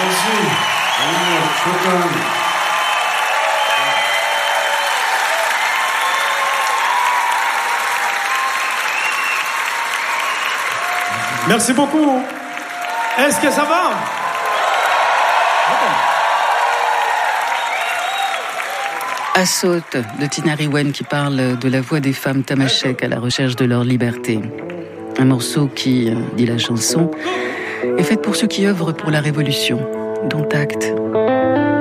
Merci beaucoup. Est-ce que ça va? Assaut de Tinari Wen qui parle de la voix des femmes tamashek à la recherche de leur liberté. Un morceau qui, dit la chanson, est fait pour ceux qui œuvrent pour la révolution, dont acte.